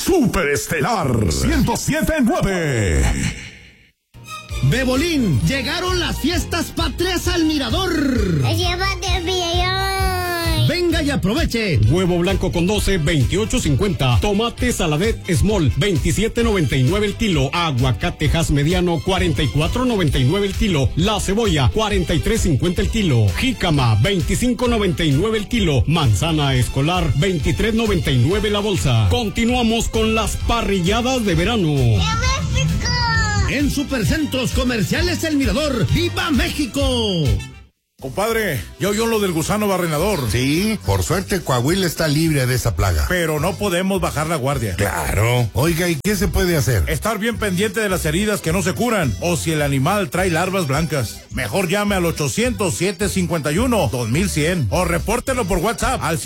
Superestelar 107.9. Bebolín, llegaron las fiestas patrias al Mirador. Llévate bien. Venga y aproveche. Huevo blanco con 12, 28.50. Tomate saladet small, 27.99 el kilo. Aguacate Hass mediano, 44.99 el kilo. La cebolla, 43.50 el kilo. Jícama, 25.99 el kilo. Manzana escolar, 23.99 la bolsa. Continuamos con las parrilladas de verano. En Supercentros Comerciales El Mirador. ¡Viva México! Compadre, ya oyó lo del gusano barrenador. Sí, por suerte Coahuila está libre de esa plaga. Pero no podemos bajar la guardia. Claro. Oiga, ¿y qué se puede hacer? Estar bien pendiente de las heridas que no se curan, o si el animal trae larvas blancas. Mejor llame al 800-751-2100 o repórtelo por WhatsApp al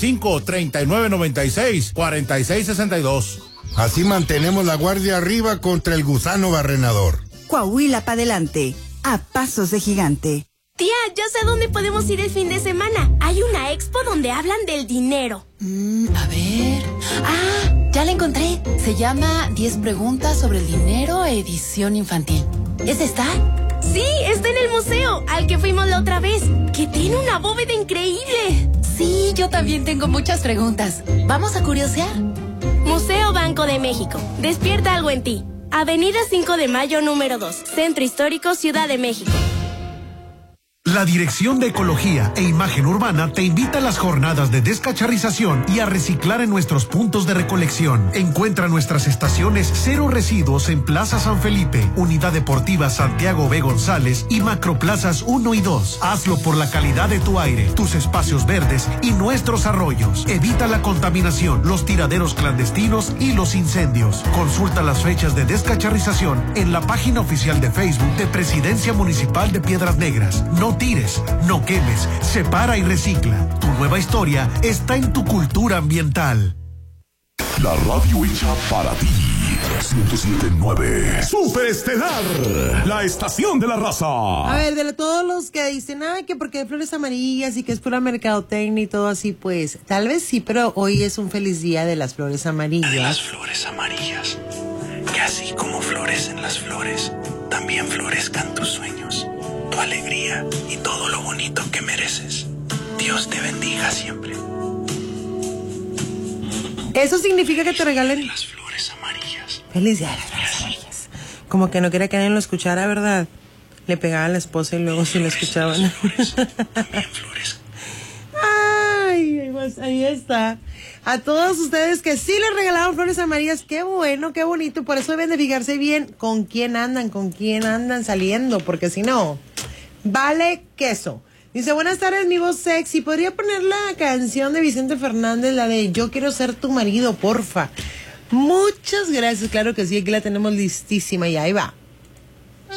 55-3996-4662. Así mantenemos la guardia arriba contra el gusano barrenador. Coahuila para adelante, a pasos de gigante. Tía, ya sé dónde podemos ir el fin de semana. Hay una expo donde hablan del dinero. A ver. Ah, ya la encontré. Se llama 10 preguntas sobre el dinero, edición infantil. ¿Es esta? Sí, está en el museo, al que fuimos la otra vez, que tiene una bóveda increíble. Sí, yo también tengo muchas preguntas. ¿Vamos a curiosear? Museo Banco de México. Despierta algo en ti. Avenida 5 de Mayo, número 2. Centro Histórico, Ciudad de México. La Dirección de Ecología e Imagen Urbana te invita a las jornadas de descacharrización y a reciclar en nuestros puntos de recolección. Encuentra nuestras estaciones Cero Residuos en Plaza San Felipe, Unidad Deportiva Santiago B. González y Macroplazas 1 y 2. Hazlo por la calidad de tu aire, tus espacios verdes y nuestros arroyos. Evita la contaminación, los tiraderos clandestinos y los incendios. Consulta las fechas de descacharrización en la página oficial de Facebook de Presidencia Municipal de Piedras Negras. No tires, no quemes, separa y recicla. Tu nueva historia está en tu cultura ambiental. La radio hecha para ti. 107.9. Superestelar, la estación de la raza. A ver, de todos los que dicen, ay, que porque hay flores amarillas y que es pura mercadotecnia y todo así, pues, tal vez sí, pero hoy es un feliz día de las flores amarillas. De las flores amarillas, que así como florecen las flores, también florezcan tus sueños, tu alegría y todo lo bonito que mereces. Dios te bendiga siempre. Eso significa que te regalen las flores amarillas. Feliz día de las flores amarillas. Como que no quería que nadie lo escuchara, ¿verdad? Le pegaba a la esposa y luego sí lo escuchaban. También flores. Ay, pues ahí está. A todos ustedes que sí les regalaron flores amarillas, qué bueno, qué bonito. Por eso deben de fijarse bien con quién andan saliendo, porque si no, vale queso. Dice, buenas tardes, mi voz sexy. ¿Podría poner la canción de Vicente Fernández, la de Yo quiero ser tu marido, porfa? Muchas gracias, claro que sí, aquí la tenemos listísima y ahí va.